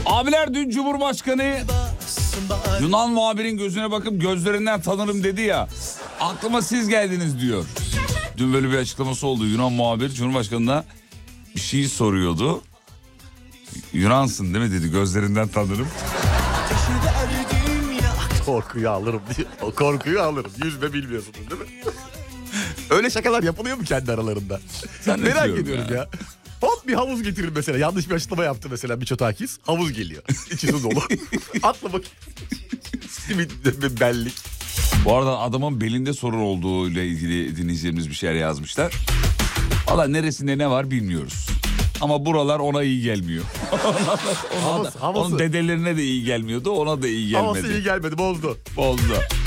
Abiler dün Cumhurbaşkanı Yunan muhabirin gözüne bakıp gözlerinden tanırım dedi ya. Aklıma siz geldiniz diyor. Dün böyle bir açıklaması oldu. Yunan muhabir Cumhurbaşkanı'na bir şey soruyordu. Yunansın değil mi dedi, gözlerinden tanırım. Korkuyu alırım diye. O korkuyu alırım. Yüzme bilmiyorsunuz değil mi? Öyle şakalar yapılıyor mu kendi aralarında? Merak ediyorum ya. Hop bir havuz getirir mesela. Yanlış bir açıklama yaptı mesela Miçotakis. Havuz geliyor. İçi su dolu. Atla bak. Simit bellik. Bu arada adamın belinde sorun olduğu ile ilgili dinleyicilerimiz bir şeyler yazmışlar. Valla neresinde ne var bilmiyoruz. Ama buralar ona iyi gelmiyor. Havası. Onun dedelerine de iyi gelmiyordu, ona da iyi gelmedi. Havası iyi gelmedi, bozdu. Bozdu.